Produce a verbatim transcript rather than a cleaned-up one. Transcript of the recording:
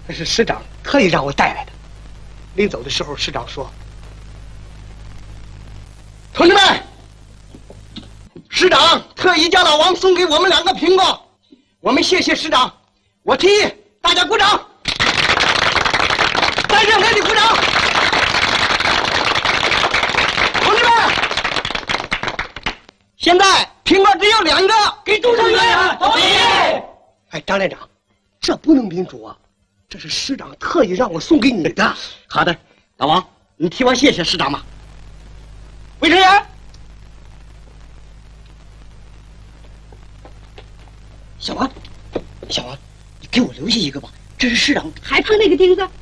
这是师长特意让我带来的。临走的时候，师长说：“同志们，师长特意叫老王送给我们两个苹果，我们谢谢师长。我提议大家鼓掌，再热烈的鼓掌。同志们，现在苹果只有两个，给杜成员同意。哎，张连长，这不能民主啊！这是师长特意让我送给你的。好的，老王，你替我谢谢师长吧。卫生员，小王，小王，你给我留下一个吧，这是师长。 还碰那个钉子？